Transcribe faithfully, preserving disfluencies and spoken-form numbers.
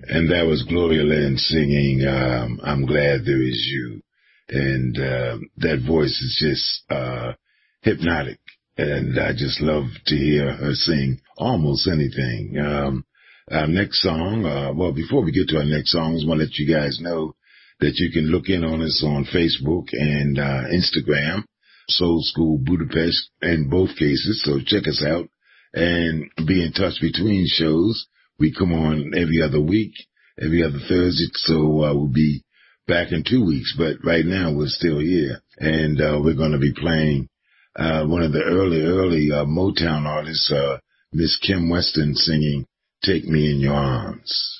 And that was Gloria Lynn singing, um, I'm Glad There Is You. And, uh, that voice is just, uh, hypnotic. And I just love to hear her sing almost anything. Um, our next song, uh, well, before we get to our next song, I just want to let you guys know that you can look in on us on Facebook and, uh, Instagram, Soul School Budapest in both cases. So check us out and be in touch between shows. We come on every other week, every other Thursday, so uh, we'll be back in two weeks. But right now, we're still here, and uh, we're going to be playing uh, one of the early, early uh, Motown artists, uh, Miss Kim Weston, singing Take Me in Your Arms.